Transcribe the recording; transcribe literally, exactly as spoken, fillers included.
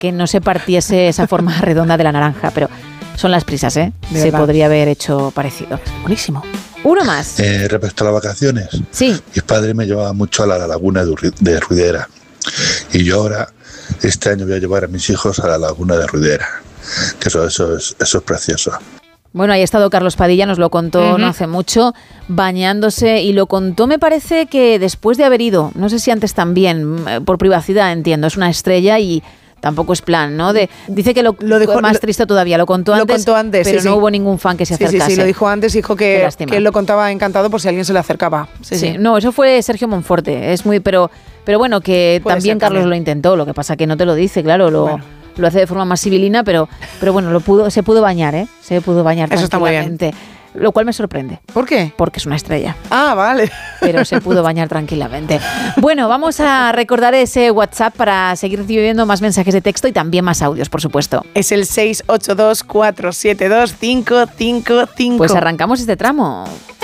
que no se partiese esa forma redonda de la naranja, pero son las prisas, ¿eh? Se verdad. podría haber hecho parecido. Buenísimo. Uno más. Eh, respecto a las vacaciones, Sí. mis padres me llevaban mucho a la laguna de, Ru- de Ruidera. Y yo ahora, este año voy a llevar a mis hijos a la laguna de Ruidera. Que eso, eso, es, eso es precioso. Bueno, ahí ha estado Carlos Padilla, nos lo contó uh-huh. no hace mucho, bañándose, y lo contó, me parece que después de haber ido, no sé si antes también, por privacidad, entiendo, es una estrella y tampoco es plan, ¿no? De, dice que lo, lo dejó más lo, triste todavía, lo contó lo antes, contó antes pero sí, no sí. hubo ningún fan que se sí, acercase. Sí, sí, lo dijo antes, dijo que, que él lo contaba encantado por si alguien se le acercaba. Sí, sí, sí. No, eso fue Sergio Monforte, es muy, pero, pero bueno, que Puede también Carlos también. lo intentó, lo que pasa que no te lo dice, claro, lo... Bueno. Lo hace de forma más civilina, pero, pero bueno, lo pudo, se pudo bañar, ¿eh? Se pudo bañar Eso tranquilamente. Está muy bien. Lo cual me sorprende. ¿Por qué? Porque es una estrella. Ah, vale. Pero se pudo bañar tranquilamente. Bueno, vamos a recordar ese WhatsApp para seguir recibiendo más mensajes de texto y también más audios, por supuesto. Es el seis ocho dos, cuatro siete dos, cinco cinco cinco. Pues arrancamos este tramo.